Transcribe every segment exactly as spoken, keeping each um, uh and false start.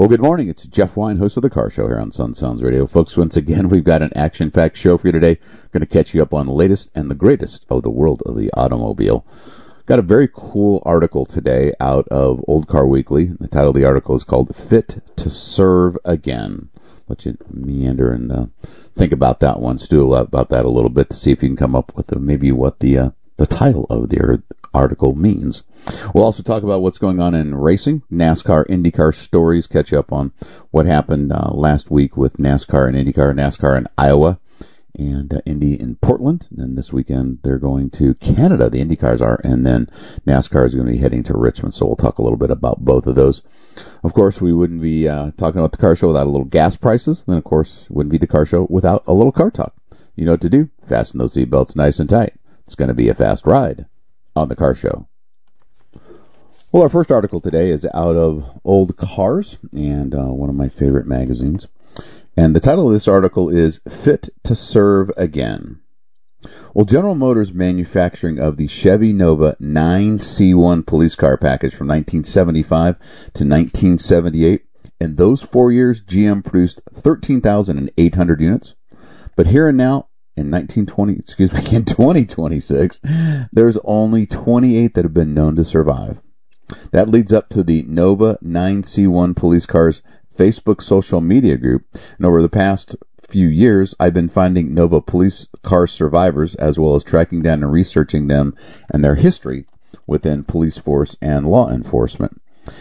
Well, good morning. It's Jeff Wine, host of The Car Show here on Sun Sounds Radio. Folks, once again, we've got an action-packed show for you today. We're going to catch you up on the latest and the greatest of the world of the automobile. Got a very cool article today out of Old Car Weekly. The title of the article is called Fit to Serve Again. Let you meander and uh, think about that one, stew about that a little bit to see if you can come up with uh, maybe what the uh, the title of the article means. We'll also talk about what's going on in racing, NASCAR, IndyCar stories, catch up on what happened uh, last week with NASCAR and IndyCar, NASCAR in Iowa, and uh, Indy in Portland. And this weekend they're going to Canada, the IndyCars are, and then NASCAR is going to be heading to Richmond. So we'll talk a little bit about both of those. Of course, we wouldn't be uh, talking about the car show without a little gas prices. Then, of course, wouldn't be the car show without a little car talk. You know what to do. Fasten those seatbelts nice and tight. It's going to be a fast ride on the car show. Well, our first article today is out of Old Cars and uh, one of my favorite magazines. And the title of this article is Fit to Serve Again. Well, General Motors manufacturing of the Chevy Nova nine C one police car package from nineteen seventy-five to nineteen seventy-eight. In those four years, G M produced thirteen thousand eight hundred units. But here and now, in nineteen twenty, excuse me, in twenty twenty-six, there's only twenty-eight that have been known to survive. That leads up to the Nova nine C one police cars Facebook social media group. And over the past few years, I've been finding Nova police car survivors as well as tracking down and researching them and their history within police force and law enforcement.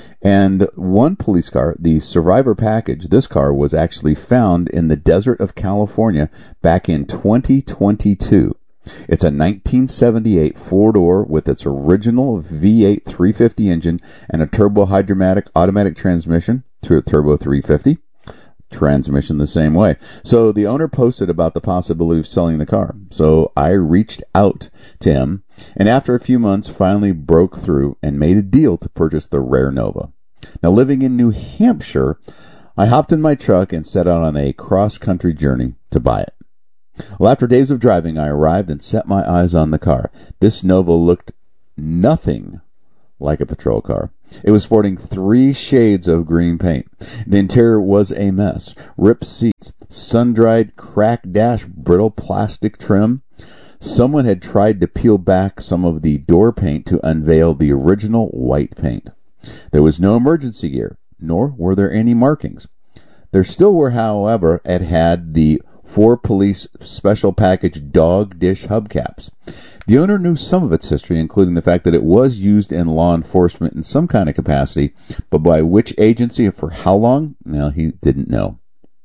And one police car, the Survivor package, this car was actually found in the desert of California back in twenty twenty-two. It's a nineteen seventy-eight four-door with its original V eight three fifty engine and a turbo-hydromatic automatic transmission to a turbo three fifty. Transmission the same way. So the owner posted about the possibility of selling the car. So I reached out to him, and after a few months finally broke through and made a deal to purchase the rare Nova. Now, living in New Hampshire, I hopped in my truck and set out on a cross-country journey to buy it. Well, after days of driving, I arrived and set my eyes on the car. This Nova looked nothing like a patrol car. It was sporting three shades of green paint. The interior was a mess. Ripped seats, sun-dried, cracked dash, brittle plastic trim. Someone had tried to peel back some of the door paint to unveil the original white paint. There was no emergency gear, nor were there any markings. There still were, however, it had the four police special package dog dish hubcaps. The owner knew some of its history, including the fact that it was used in law enforcement in some kind of capacity, but by which agency and for how long, well, he didn't know.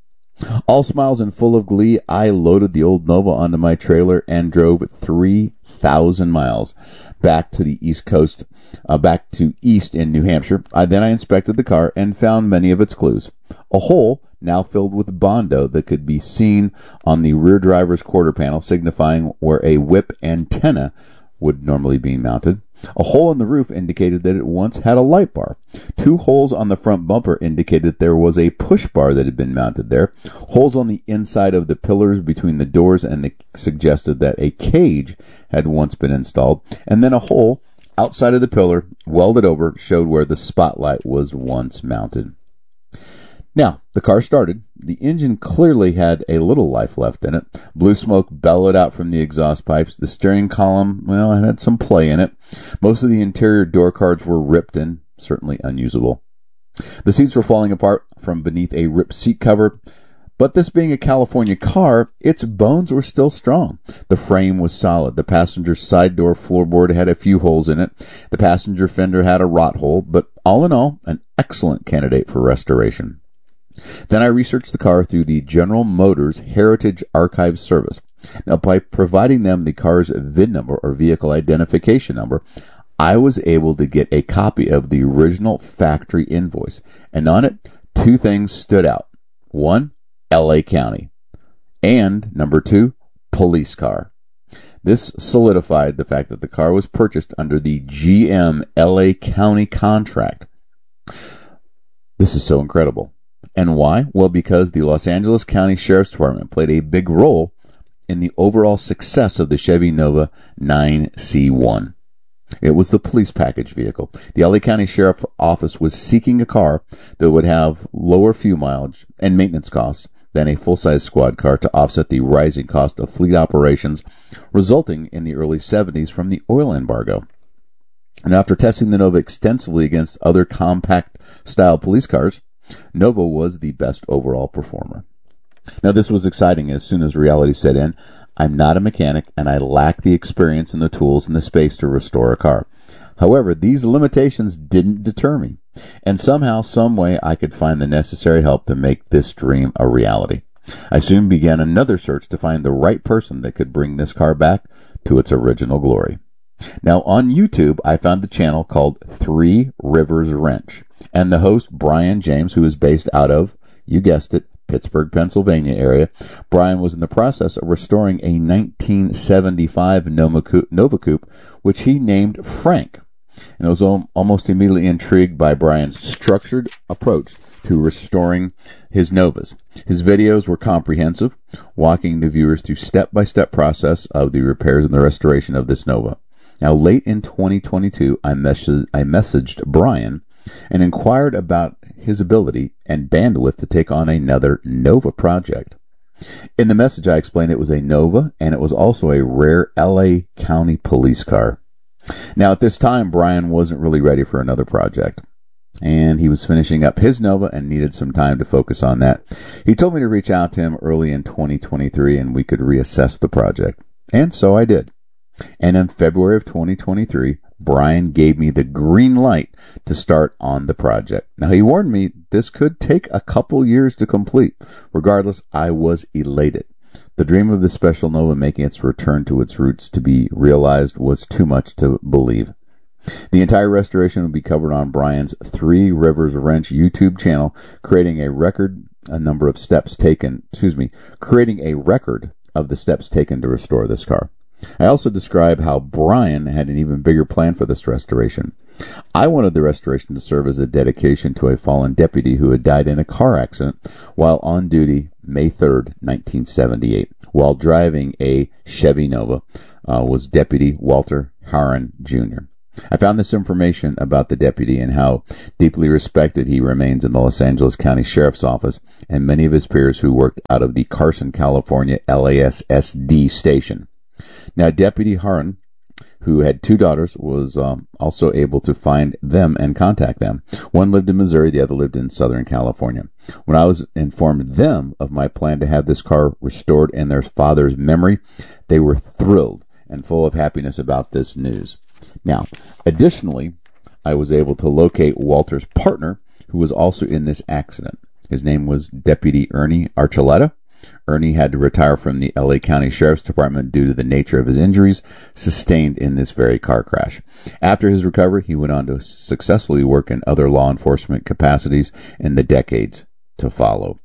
All smiles and full of glee, I loaded the old Nova onto my trailer and drove three thousand miles back to the East Coast, uh, back to East in New Hampshire. I, then I inspected the car and found many of its clues. A hole now filled with Bondo that could be seen on the rear driver's quarter panel, signifying where a whip antenna would normally be mounted. A hole in the roof indicated that it once had a light bar. Two holes on the front bumper indicated there was a push bar that had been mounted there. Holes on the inside of the pillars between the doors and the, suggested that a cage had once been installed. And then a hole outside of the pillar, welded over, showed where the spotlight was once mounted. Now, the car started. The engine clearly had a little life left in it. Blue smoke bellowed out from the exhaust pipes. The steering column, well, it had some play in it. Most of the interior door cards were ripped and certainly unusable. The seats were falling apart from beneath a ripped seat cover. But this being a California car, its bones were still strong. The frame was solid. The passenger side door floorboard had a few holes in it. The passenger fender had a rot hole, but all in all, an excellent candidate for restoration. Then I researched the car through the General Motors Heritage Archive Service. Now, by providing them the car's V I N number or vehicle identification number, I was able to get a copy of the original factory invoice. And on it, two things stood out. One, L A County. And, number two, police car. This solidified the fact that the car was purchased under the G M L A County contract. This is so incredible. And why? Well, because the Los Angeles County Sheriff's Department played a big role in the overall success of the Chevy Nova nine C one. It was the police package vehicle. The L A County Sheriff's Office was seeking a car that would have lower fuel mileage and maintenance costs than a full-size squad car to offset the rising cost of fleet operations resulting in the early seventies from the oil embargo. And after testing the Nova extensively against other compact-style police cars, Nova was the best overall performer. Now, this was exciting as soon as reality set in. I'm not a mechanic, and I lack the experience and the tools and the space to restore a car. However, these limitations didn't deter me, and somehow, some way, I could find the necessary help to make this dream a reality. I soon began another search to find the right person that could bring this car back to its original glory. Now, on YouTube, I found a channel called Three Rivers Wrench, and the host, Brian James, who is based out of, you guessed it, Pittsburgh, Pennsylvania area. Brian was in the process of restoring a nineteen seventy-five Nova Coupe, which he named Frank. And I was almost immediately intrigued by Brian's structured approach to restoring his Novas. His videos were comprehensive, walking the viewers through step-by-step process of the repairs and the restoration of this Nova. Now, late in twenty twenty-two, I, mes- I messaged Brian and inquired about his ability and bandwidth to take on another Nova project. In the message, I explained it was a Nova, and it was also a rare L A County police car. Now, at this time, Brian wasn't really ready for another project, and he was finishing up his Nova and needed some time to focus on that. He told me to reach out to him early in twenty twenty-three, and we could reassess the project. And so I did. And in February of twenty twenty-three, Brian gave me the green light to start on the project. Now, he warned me this could take a couple years to complete. Regardless, I was elated. The dream of the Special Nova making its return to its roots to be realized was too much to believe. The entire restoration will be covered on Brian's Three Rivers Wrench YouTube channel, creating a record a number of steps taken, excuse me, creating a record of the steps taken to restore this car. I also describe how Brian had an even bigger plan for this restoration. I wanted the restoration to serve as a dedication to a fallen deputy who had died in a car accident while on duty May third, nineteen seventy-eight, while driving a Chevy Nova, uh, was Deputy Walter Harron Junior I found this information about the deputy and how deeply respected he remains in the Los Angeles County Sheriff's Office and many of his peers who worked out of the Carson, California L A S S D station. Now, Deputy Harron, who had two daughters, was um, also able to find them and contact them. One lived in Missouri, the other lived in Southern California. When I was informed them of my plan to have this car restored in their father's memory, they were thrilled and full of happiness about this news. Now, additionally, I was able to locate Walter's partner, who was also in this accident. His name was Deputy Ernie Archuleta. Ernie had to retire from the L A County Sheriff's Department due to the nature of his injuries sustained in this very car crash. After his recovery, he went on to successfully work in other law enforcement capacities in the decades to follow.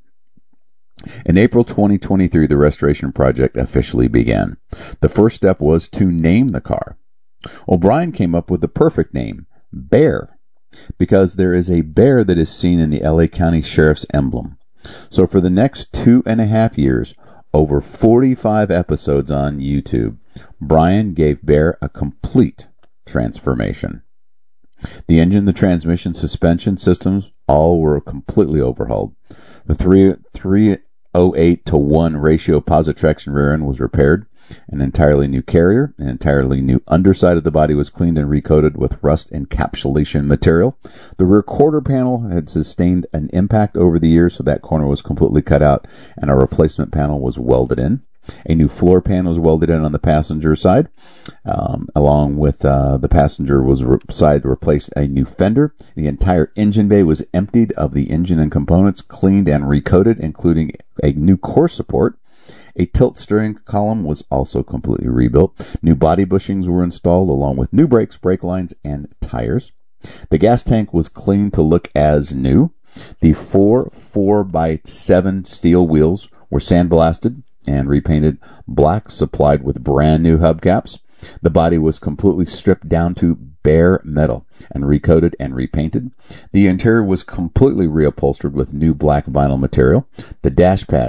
In April twenty twenty-three, the restoration project officially began. The first step was to name the car. O'Brien came up with the perfect name, Bear, because there is a bear that is seen in the L A County Sheriff's emblem. So for the next two and a half years, over forty-five episodes on YouTube, Brian gave Bear a complete transformation. The engine, the transmission, suspension systems, all were completely overhauled. The three oh eight to one ratio positive traction rear end was repaired. An entirely new carrier, an entirely new underside of the body was cleaned and recoated with rust encapsulation material. The rear quarter panel had sustained an impact over the years, so that corner was completely cut out, and a replacement panel was welded in. A new floor pan was welded in on the passenger side. Um, along with uh, the passenger was re- side replaced a new fender. The entire engine bay was emptied of the engine and components, cleaned and recoated, including a new core support. A tilt steering column was also completely rebuilt. New body bushings were installed along with new brakes, brake lines, and tires. The gas tank was cleaned to look as new. The four four by seven steel wheels were sandblasted and repainted black, supplied with brand new hubcaps. The body was completely stripped down to bare metal and recoated and repainted. The interior was completely reupholstered with new black vinyl material. The dash pad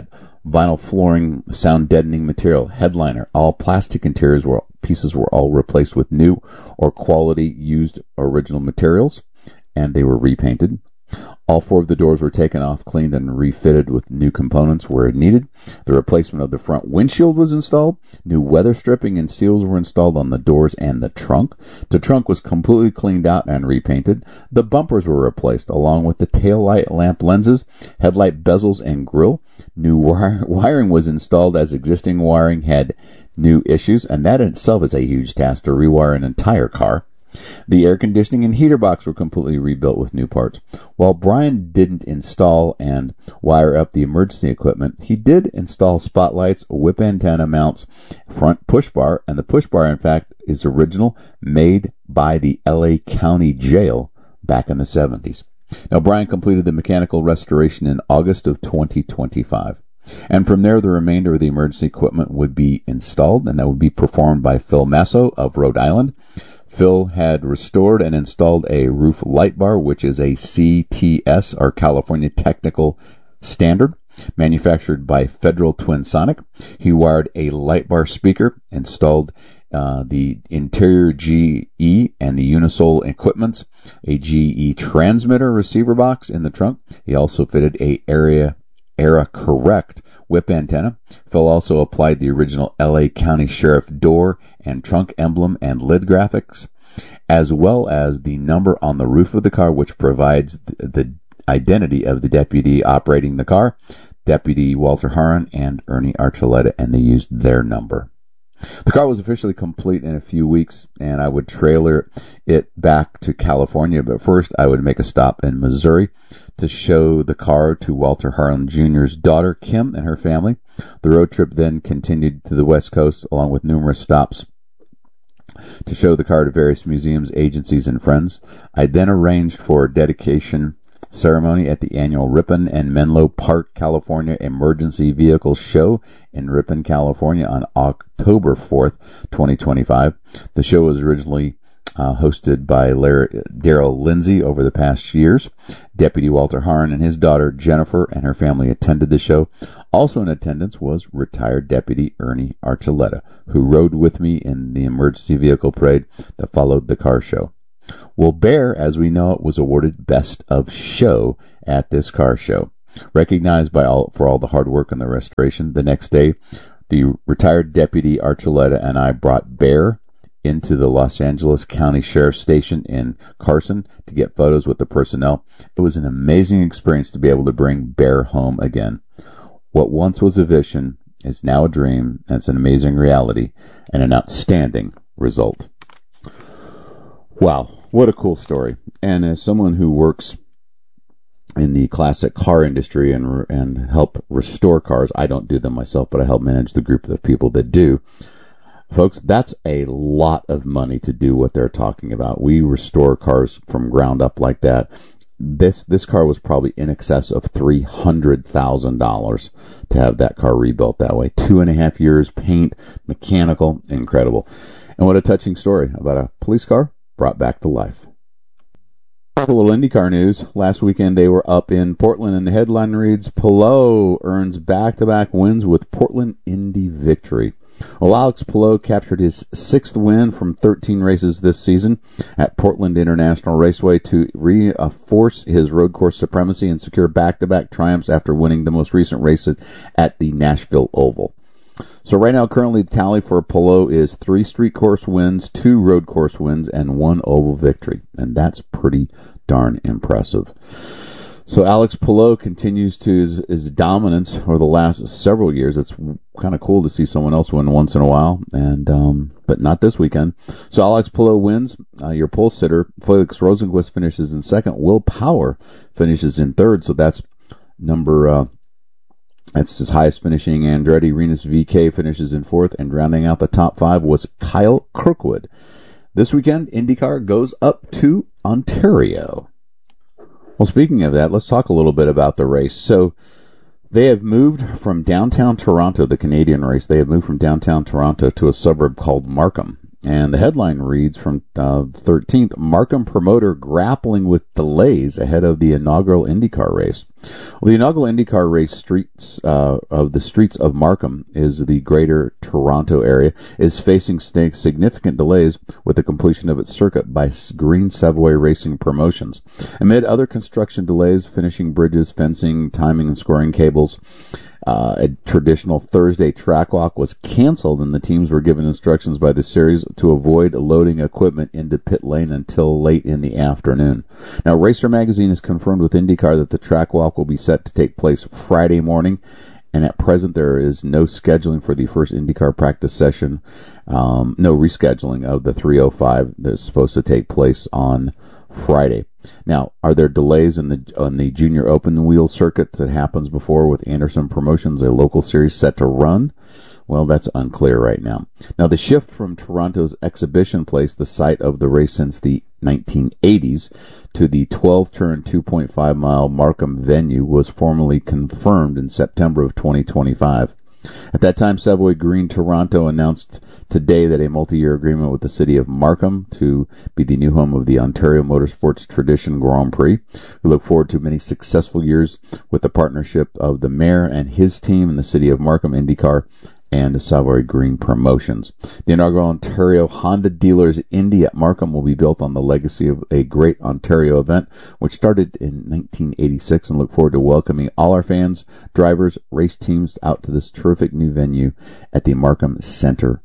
vinyl flooring, sound deadening material, headliner. All plastic interiors were pieces were all replaced with new or quality used original materials, and they were repainted. All four of the doors were taken off, cleaned, and refitted with new components where needed. The replacement of the front windshield was installed. New weather stripping and seals were installed on the doors and the trunk. The trunk was completely cleaned out and repainted. The bumpers were replaced, along with the tail light lamp lenses, headlight bezels, and grille. New wire- wiring was installed as existing wiring had new issues, and that in itself is a huge task to rewire an entire car. The air conditioning and heater box were completely rebuilt with new parts. While Brian didn't install and wire up the emergency equipment, he did install spotlights, whip antenna mounts, front push bar, and the push bar, in fact, is original, made by the L A County Jail back in the seventies. Now, Brian completed the mechanical restoration in August of twenty twenty-five. And from there, the remainder of the emergency equipment would be installed, and that would be performed by Phil Masso of Rhode Island. Phil had restored and installed a roof light bar, which is a C T S, or California Technical Standard, manufactured by Federal Twin Sonic. He wired a light bar speaker, installed uh, the interior G E and the Unisol equipments, a G E transmitter receiver box in the trunk. He also fitted a area Era Correct whip antenna. Phil also applied the original L A County Sheriff door and trunk emblem and lid graphics, as well as the number on the roof of the car, which provides the identity of the deputy operating the car, Deputy Walter Haran and Ernie Archuleta, and they used their number. The car was officially complete in a few weeks, and I would trailer it back to California, but first I would make a stop in Missouri to show the car to Walter Haran Junior's daughter, Kim, and her family. The road trip then continued to the West Coast, along with numerous stops to show the car to various museums, agencies, and friends. I then arranged for a dedication ceremony at the annual Ripon and Menlo Park, California Emergency Vehicle Show in Ripon, California on October fourth, twenty twenty-five. The show was originally uh, hosted by Daryl Lindsay over the past years. Deputy Walter Haran and his daughter Jennifer and her family attended the show. Also in attendance was retired Deputy Ernie Archuleta, who rode with me in the emergency vehicle parade that followed the car show. Well, Bear, as we know it, was awarded Best of Show at this car show. Recognized by all for all the hard work and the restoration, the next day, the retired Deputy Archuleta and I brought Bear into the Los Angeles County Sheriff's Station in Carson to get photos with the personnel. It was an amazing experience to be able to bring Bear home again. What once was a vision is now a dream, and it's an amazing reality and an outstanding result. Wow, what a cool story. And as someone who works in the classic car industry and and help restore cars, I don't do them myself, but I help manage the group of people that do. Folks, that's a lot of money to do what they're talking about. We restore cars from ground up like that. This this car was probably in excess of three hundred thousand dollars to have that car rebuilt that way. Two and a half years, paint, mechanical, incredible. And what a touching story about a police car brought back to life. A little IndyCar news. Last weekend they were up in Portland, and the headline reads, Palou earns back-to-back wins with Portland Indy victory. Well, Alex Palou captured his sixth win from thirteen races this season at Portland International Raceway to reinforce his road course supremacy and secure back-to-back triumphs after winning the most recent races at the Nashville Oval. So right now, currently the tally for Palou is three street course wins, two road course wins, and one oval victory. And that's pretty darn impressive. So Alex Palou continues to his, his dominance over the last several years. It's kind of cool to see someone else win once in a while, and um, but not this weekend. So Alex Palou wins. Uh, your pole sitter, Felix Rosenquist, finishes in second. Will Power finishes in third. So that's number... Uh, That's his highest finishing. Andretti Renus V K finishes in fourth, and rounding out the top five was Kyle Kirkwood. This weekend, IndyCar goes up to Ontario. Well, speaking of that, let's talk a little bit about the race. So they have moved from downtown Toronto, the Canadian race, they have moved from downtown Toronto to a suburb called Markham. And the headline reads from uh, the thirteenth, Markham promoter grappling with delays ahead of the inaugural IndyCar race. Well, the inaugural IndyCar race streets uh, of the streets of Markham is the greater Toronto area is facing significant delays with the completion of its circuit by Green Savoy Racing Promotions. Amid other construction delays, finishing bridges, fencing, timing, and scoring cables, Uh, a traditional Thursday track walk was canceled, and the teams were given instructions by the series to avoid loading equipment into pit lane until late in the afternoon. Now, Racer Magazine has confirmed with IndyCar that the track walk will be set to take place Friday morning, and at present there is no scheduling for the first IndyCar practice session, um, no rescheduling of the three oh five that's supposed to take place on Friday. Now, are there delays in the on the Junior Open Wheel circuit that happens before with Anderson Promotions, a local series set to run? Well, that's unclear right now. Now, the shift from Toronto's Exhibition Place, the site of the race since the nineteen eighties, to the twelve-turn, two point five mile Markham venue was formally confirmed in September of twenty twenty-five. At that time, Savoy Green Toronto announced today that a multi-year agreement with the city of Markham to be the new home of the Ontario Motorsports Tradition Grand Prix. We look forward to many successful years with the partnership of the mayor and his team in the city of Markham IndyCar and the Savoy Green Promotions. The inaugural Ontario Honda Dealers Indy at Markham will be built on the legacy of a great Ontario event, which started in nineteen eighty-six, and look forward to welcoming all our fans, drivers, race teams out to this terrific new venue at the Markham Center.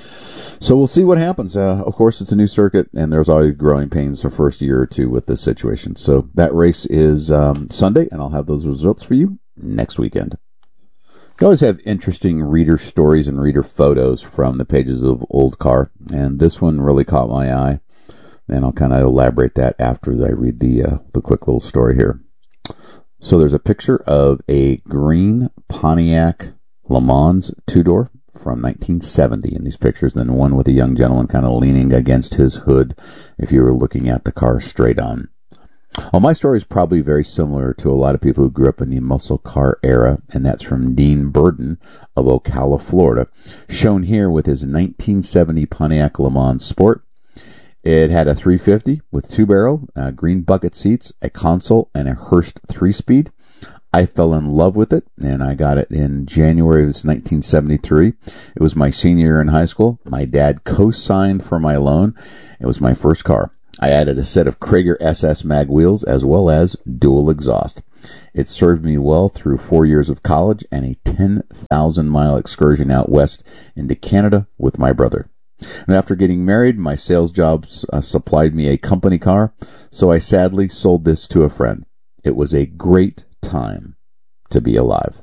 So we'll see what happens. Uh, of course, it's a new circuit, and there's always growing pains the first year or two with this situation. So that race is um, Sunday, and I'll have those results for you next weekend. You always have interesting reader stories and reader photos from the pages of Old Car, and this one really caught my eye, and I'll kind of elaborate that after I read the uh, the quick little story here. So there's a picture of a green Pontiac Le Mans two-door from nineteen seventy in these pictures, and one with a young gentleman kind of leaning against his hood if you were looking at the car straight on. Well, my story is probably very similar to a lot of people who grew up in the muscle car era, and that's from Dean Burden of Ocala, Florida, shown here with his nineteen seventy Pontiac Le Mans Sport. It had a three fifty with two-barrel, uh, green bucket seats, a console, and a Hurst three-speed. I fell in love with it, and I got it in January of nineteen seventy-three. It was my senior year in high school. My dad co-signed for my loan. It was my first car. I added a set of Krager S S mag wheels as well as dual exhaust. It served me well through four years of college and a ten thousand mile excursion out west into Canada with my brother. And after getting married, my sales jobs uh, supplied me a company car, so I sadly sold this to a friend. It was a great time to be alive.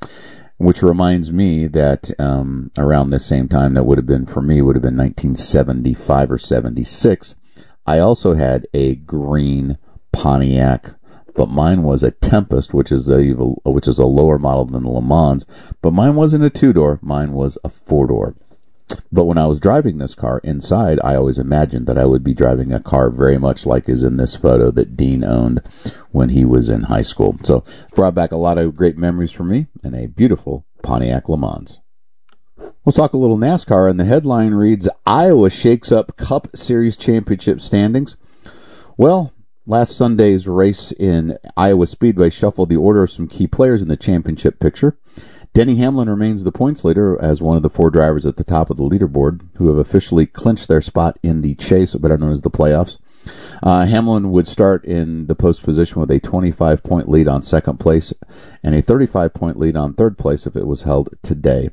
Which reminds me that um, around this same time, that would have been for me, would have been nineteen seventy-five or seventy-six. I also had a green Pontiac, but mine was a Tempest, which is a which is a lower model than the Le Mans. But mine wasn't a two-door; mine was a four-door. But when I was driving this car inside, I always imagined that I would be driving a car very much like is in this photo that Dean owned when he was in high school. So it brought back a lot of great memories for me and a beautiful Pontiac Le Mans. We'll talk a little NASCAR, and the headline reads, Iowa shakes up Cup Series championship standings. Well, last Sunday's race in Iowa Speedway shuffled the order of some key players in the championship picture. Denny Hamlin remains the points leader as one of the four drivers at the top of the leaderboard who have officially clinched their spot in the chase, better known as the playoffs. Uh, Hamlin would start in the post position with a twenty-five point lead on second place and a thirty-five point lead on third place if it was held today.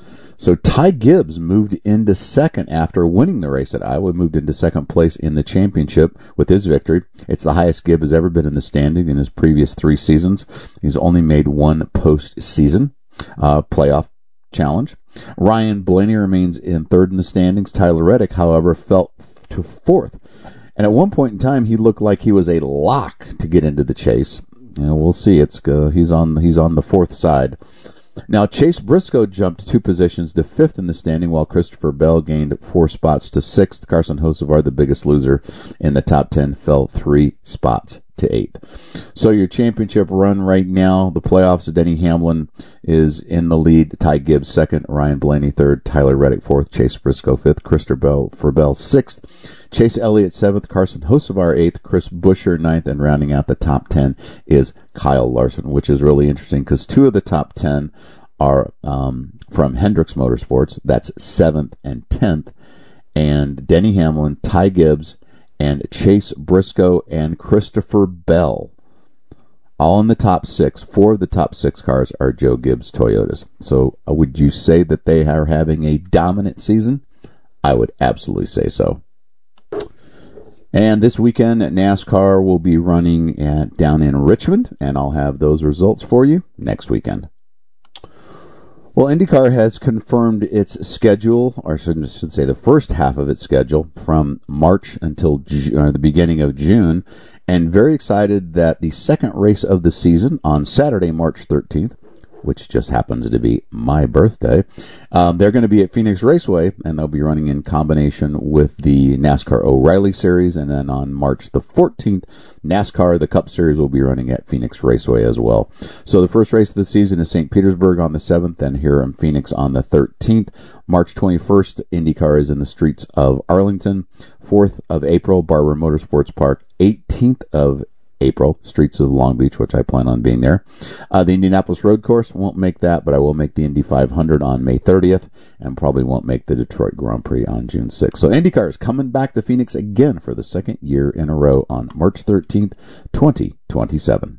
So Ty Gibbs moved into second after winning the race at Iowa, moved into second place in the championship with his victory. It's the highest Gibbs has ever been in the standing in his previous three seasons. He's only made one postseason uh, playoff challenge. Ryan Blaney remains in third in the standings. Tyler Reddick, however, fell to fourth. And at one point in time, he looked like he was a lock to get into the chase. You know, we'll see. It's uh, he's on he's on the fourth side. Now, Chase Briscoe jumped two positions to fifth in the standing, while Christopher Bell gained four spots to sixth. Carson Hocevar, the biggest loser in the top ten, fell three spots to eighth. So your championship run right now, the playoffs, Denny Hamlin is in the lead. Ty Gibbs second, Ryan Blaney third, Tyler Reddick fourth, Chase Briscoe fifth, Christopher Bell for Bell sixth, Chase Elliott seventh, Carson Hocevar eighth, Chris Buescher ninth, and rounding out the top ten is Kyle Larson, which is really interesting because two of the top ten are um, from Hendricks Motorsports. That's seventh and tenth, and Denny Hamlin, Ty Gibbs, and Chase Briscoe and Christopher Bell, all in the top six. Four of the top six cars are Joe Gibbs Toyotas. So uh, would you say that they are having a dominant season? I would absolutely say so. And this weekend, NASCAR will be running at, down in Richmond, and I'll have those results for you next weekend. Well, IndyCar has confirmed its schedule, or I should, should say the first half of its schedule, from March until Ju- uh, the beginning of June, and very excited that the second race of the season on Saturday, March thirteenth, which just happens to be my birthday, um, they're going to be at Phoenix Raceway, and they'll be running in combination with the NASCAR O'Reilly Series, and then on March the fourteenth, NASCAR, the Cup Series, will be running at Phoenix Raceway as well. So the first race of the season is Saint Petersburg on the seventh, and here in Phoenix on the thirteenth. March twenty-first, IndyCar is in the streets of Arlington. fourth of April, Barber Motorsports Park. eighteenth of April, streets of Long Beach, which I plan on being there. Uh, the Indianapolis Road Course won't make that, but I will make the Indy five hundred on May thirtieth, and probably won't make the Detroit Grand Prix on June sixth. So IndyCar is coming back to Phoenix again for the second year in a row on March thirteenth, twenty twenty-seven.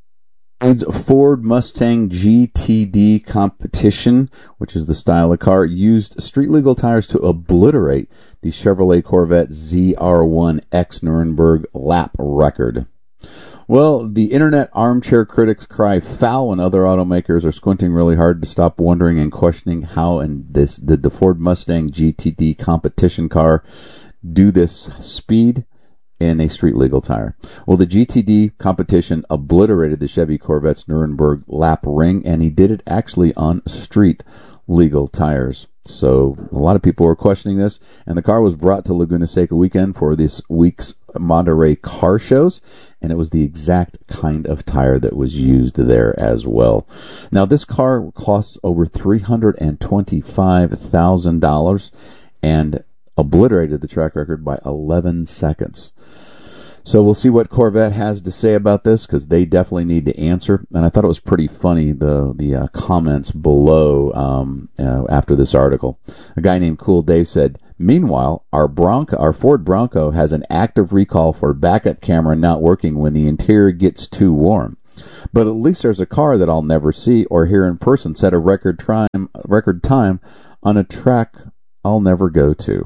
Ford Mustang G T D competition, which is the style of car, used street-legal tires to obliterate the Chevrolet Corvette Z R one X Nuremberg lap record. Well, the internet armchair critics cry foul, and other automakers are squinting really hard to stop wondering and questioning how and this did the Ford Mustang G T D competition car do this speed in a street legal tire. Well, the G T D competition obliterated the Chevy Corvette's Nuremberg lap ring, and he did it actually on street legal tires. So a lot of people were questioning this, and the car was brought to Laguna Seca weekend for this week's Monterey car shows, and it was the exact kind of tire that was used there as well. Now, this car costs over three hundred twenty-five thousand dollars and obliterated the track record by eleven seconds. So we'll see what Corvette has to say about this, because they definitely need to answer. And I thought it was pretty funny, the the uh, comments below um, uh, after this article. A guy named Cool Dave said, "Meanwhile, our Bronco, our Ford Bronco has an active recall for backup camera not working when the interior gets too warm. But at least there's a car that I'll never see or hear in person set a record time, record time on a track I'll never go to."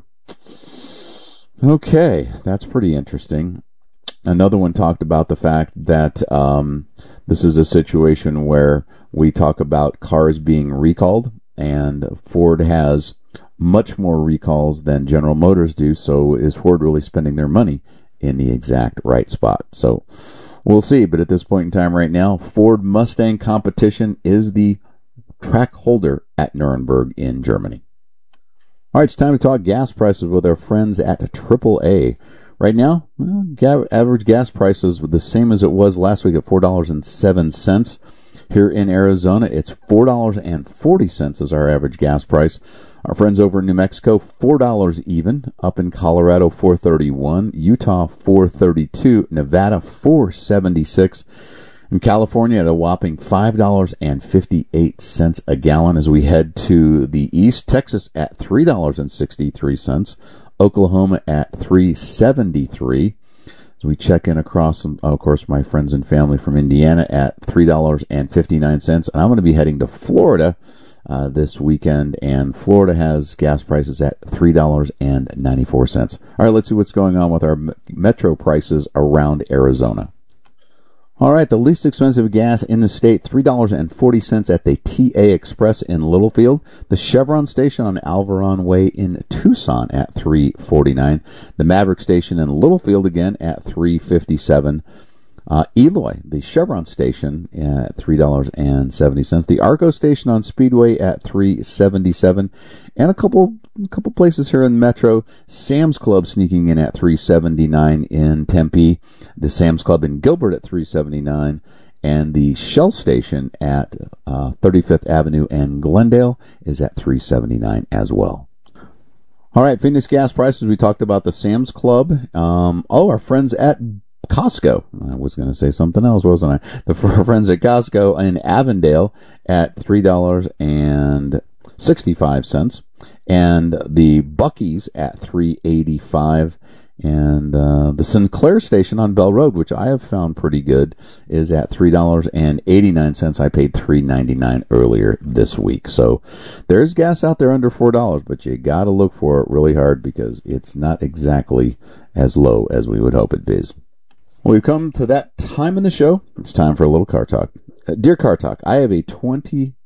Okay, that's pretty interesting. Another one talked about the fact that um, this is a situation where we talk about cars being recalled, and Ford has much more recalls than General Motors do, so is Ford really spending their money in the exact right spot? So we'll see, but at this point in time right now, Ford Mustang competition is the track holder at Nuremberg in Germany. All right, it's time to talk gas prices with our friends at triple A. Right now, well, ga- average gas prices were the same as it was last week at four dollars and seven cents. Here in Arizona, it's four dollars and forty cents is our average gas price. Our friends over in New Mexico, four dollars even. Up in Colorado, four dollars and thirty-one cents. Utah, four dollars and thirty-two cents. Nevada, four dollars and seventy-six cents. In California, at a whopping five dollars and fifty-eight cents a gallon. As we head to the east, Texas at three dollars and sixty-three cents. Oklahoma at three dollars and seventy-three cents. As we check in across, of course, my friends and family from Indiana at three dollars and fifty-nine cents. And I'm going to be heading to Florida uh, this weekend, and Florida has gas prices at three dollars and ninety-four cents. All right, let's see what's going on with our metro prices around Arizona. All right, the least expensive gas in the state, three dollars and forty cents at the T A Express in Littlefield. The Chevron station on Alvaron Way in Tucson at three dollars and forty-nine cents. The Maverick station in Littlefield again at three dollars and fifty-seven cents. Uh, Eloy, the Chevron station at three dollars and seventy cents. The Arco station on Speedway at three dollars and seventy-seven cents. And a couple a couple places here in Metro. Sam's Club sneaking in at three dollars and seventy-nine cents in Tempe. The Sam's Club in Gilbert at three dollars and seventy-nine cents. And the Shell station at uh, thirty-fifth Avenue and Glendale is at three dollars and seventy-nine cents as well. All right, Phoenix gas prices. We talked about the Sam's Club. Um, oh, our friends at Costco. I was going to say something else, wasn't I? The friends at Costco in Avondale at three dollars and sixty-five cents. And the Buc-ee's at three dollars and eighty-five cents. And uh, the Sinclair station on Bell Road, which I have found pretty good, is at three dollars and eighty-nine cents. I paid three dollars and ninety-nine cents earlier this week. So there's gas out there under four dollars, but you got to look for it really hard because it's not exactly as low as we would hope it is. Well, we've come to that time in the show. It's time for a little car talk. Uh, dear Car Talk, I have a twenty,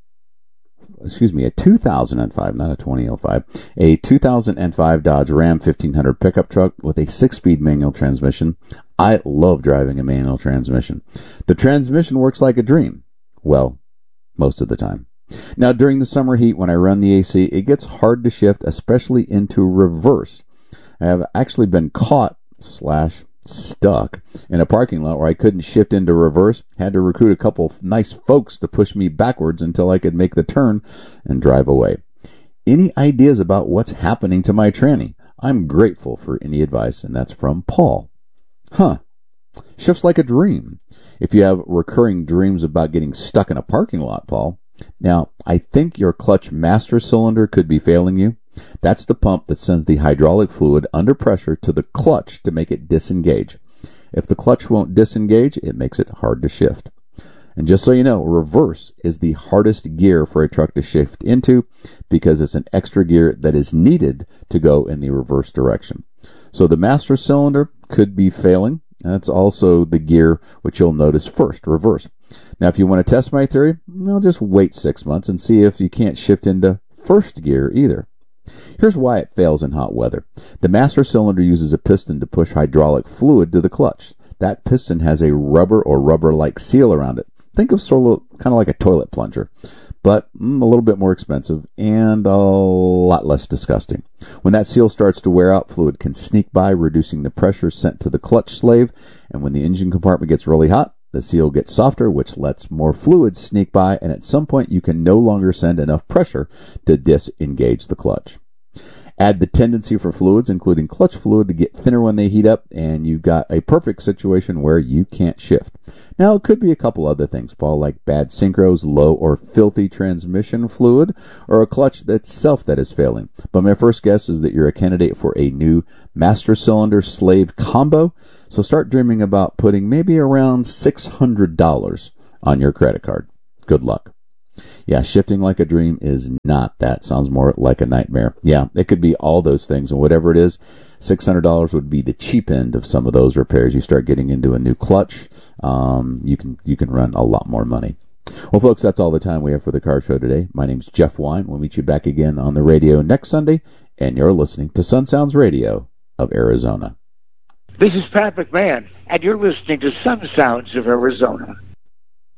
excuse me, a two thousand five, not a twenty oh five, a two thousand five Dodge Ram fifteen hundred pickup truck with a six-speed manual transmission. I love driving a manual transmission. The transmission works like a dream. Well, most of the time. Now, during the summer heat, when I run the A C, it gets hard to shift, especially into reverse. I have actually been caught slash stuck in a parking lot where I couldn't shift into reverse. Had to recruit a couple of nice folks to push me backwards until I could make the turn and drive away. Any ideas about what's happening to my tranny? I'm grateful for any advice, and that's from Paul. Huh. Shifts like a dream. If you have recurring dreams about getting stuck in a parking lot, Paul, now I think your clutch master cylinder could be failing you. That's the pump that sends the hydraulic fluid under pressure to the clutch to make it disengage. If the clutch won't disengage, it makes it hard to shift. And just so you know, reverse is the hardest gear for a truck to shift into because it's an extra gear that is needed to go in the reverse direction. So the master cylinder could be failing. That's also the gear which you'll notice first, reverse. Now, if you want to test my theory, well, just wait six months and see if you can't shift into first gear either. Here's why it fails in hot weather. The master cylinder uses a piston to push hydraulic fluid to the clutch. That piston has a rubber or rubber-like seal around it. Think of sort of kind of like a toilet plunger, but mm, a little bit more expensive and a lot less disgusting. When that seal starts to wear out, fluid can sneak by, reducing the pressure sent to the clutch slave, and when the engine compartment gets really hot, the seal gets softer, which lets more fluid sneak by, and at some point you can no longer send enough pressure to disengage the clutch. Add the tendency for fluids, including clutch fluid, to get thinner when they heat up, and you've got a perfect situation where you can't shift. Now, it could be a couple other things, Paul, like bad synchros, low or filthy transmission fluid, or a clutch itself that is failing. But my first guess is that you're a candidate for a new master cylinder slave combo, so start dreaming about putting maybe around six hundred dollars on your credit card. Good luck. Yeah, shifting like a dream is not that. Sounds more like a nightmare. Yeah, it could be all those things, and whatever it is, six hundred dollars would be the cheap end of some of those repairs. You start getting into a new clutch, um, you can you can run a lot more money. Well, folks, that's all the time we have for the car show today. My name's Jeff Wine. We'll meet you back again on the radio next Sunday, and you're listening to Sun Sounds Radio of Arizona. This is Pat McMahon, and you're listening to Sun Sounds of Arizona.